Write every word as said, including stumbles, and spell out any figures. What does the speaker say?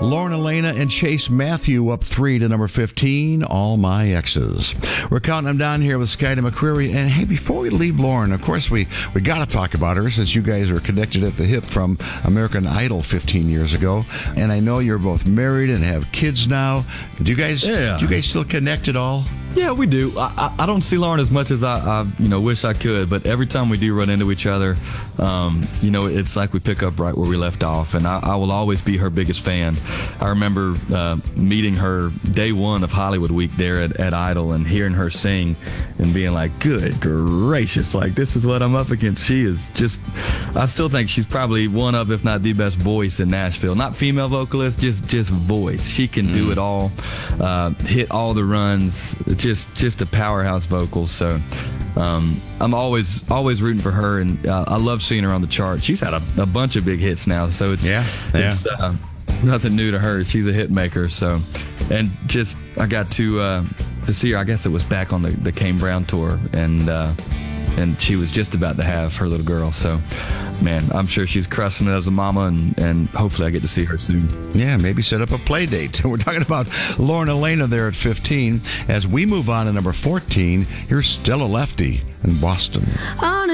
Lauren Elena and Chase Matthew up three to number fifteen, All My Exes. We're counting them down here with Skyda McCreary. And hey, before we leave Lauren, of course, we, we got to talk about her since you guys are connected at the hip from American Idol fifteen years ago. And I know you're both married and have kids now. Do you guys, yeah. do you guys still connect at all? Yeah, we do. I, I, I don't see Lauren as much as I, I, you know, wish I could. But every time we do run into each other, um, you know, it's like we pick up right where we left off. And I, I will always be her biggest fan. I remember uh, meeting her day one of Hollywood Week there at, at Idol and hearing her sing and being like, good gracious, like, this is what I'm up against. She is just, I still think she's probably one of, if not the best voice in Nashville. Not female vocalist, just just voice. She can mm. do it all, uh, hit all the runs. Just just a powerhouse vocal. So um, I'm always always rooting for her, and uh, I love seeing her on the chart. She's had a, a bunch of big hits now, so it's yeah, yeah. it's uh, nothing new to her. She's a hit maker. So, and just I got to uh, to see her. I guess it was back on the, the Kane Brown tour, and uh, and she was just about to have her little girl. So, man, I'm sure she's crushing it as a mama, and, and hopefully I get to see her soon. Yeah, maybe set up a play date. We're talking about Lauren Elena there at fifteen. As we move on to number fourteen, here's Stella Lefty in Boston. On